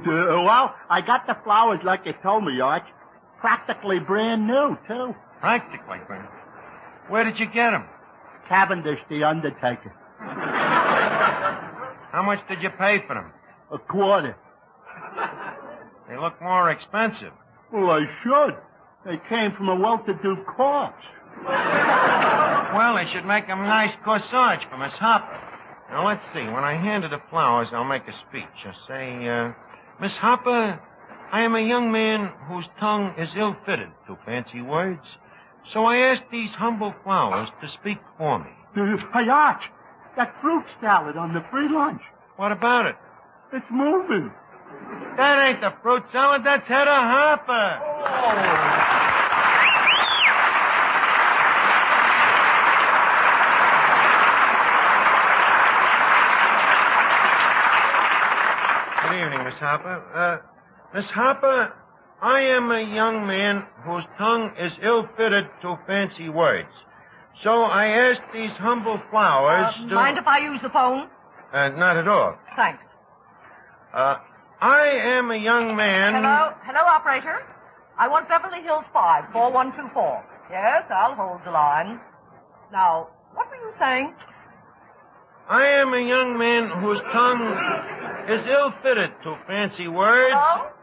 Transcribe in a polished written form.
Well, I got the flowers like you told me, Arch. Practically brand new, too. Practically brand new? Where did you get them? Cavendish, the undertaker. How much did you pay for them? $25. They look more expensive. Well, I should. They came from a well-to-do corpse. Well, they should make them nice corsage for Miss Hopper. Now, let's see. When I hand her the flowers, I'll make a speech. I'll say, Miss Hopper, I am a young man whose tongue is ill-fitted to fancy words. So I ask these humble flowers to speak for me. Hey, Arch, that fruit salad on the free lunch. What about it? It's moving. That ain't the fruit salad. That's Hedda Hopper. Oh. Good evening, Miss Hopper. Miss Hopper, I am a young man whose tongue is ill-fitted to fancy words. So I ask these humble flowers to... Mind if I use the phone? Not at all. Thanks. I am a young man... Hello, operator. I want Beverly Hills 5, 4124. Yes, I'll hold the line. Now, what were you saying? I am a young man whose tongue is ill-fitted to fancy words. Hello?